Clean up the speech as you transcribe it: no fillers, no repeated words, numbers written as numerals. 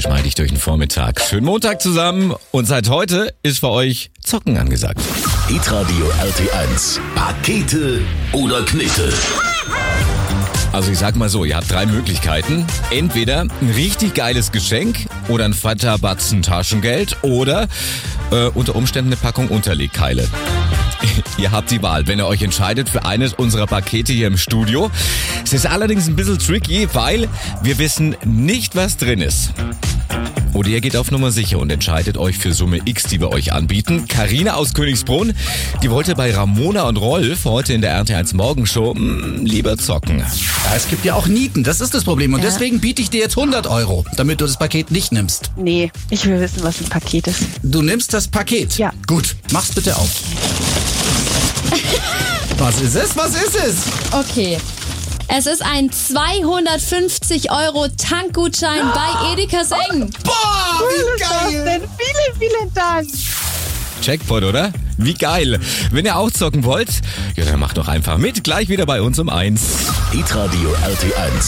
geschmeidig durch den Vormittag. Schönen Montag zusammen und seit heute ist für euch Zocken angesagt. Hitradio RT1. Pakete oder Knete? Also ich sag mal so, ihr habt 3 Möglichkeiten. Entweder ein richtig geiles Geschenk oder ein fetter Batzen Taschengeld oder unter Umständen eine Packung Unterlegkeile. Ihr habt die Wahl, wenn ihr euch entscheidet für eines unserer Pakete hier im Studio. Es ist allerdings ein bisschen tricky, weil wir wissen nicht, was drin ist. Oder ihr geht auf Nummer sicher und entscheidet euch für Summe X, die wir euch anbieten. Carina aus Königsbrunn, die wollte bei Ramona und Rolf heute in der RT1 Morgenshow lieber zocken. Ja, es gibt ja auch Nieten, das ist das Problem. Und deswegen biete ich dir jetzt 100 €, damit du das Paket nicht nimmst. Nee, ich will wissen, was ein Paket ist. Du nimmst das Paket? Ja. Gut, mach's bitte auf. Was ist es? Was ist es? Okay. Es ist ein 250 € Tankgutschein bei Edeka Seng. Boah, wie geil! Denn vielen Dank. Jackpot, oder? Wie geil. Wenn ihr auch zocken wollt, ja, dann macht doch einfach mit. Gleich wieder bei uns um 1. Hitradio RT1.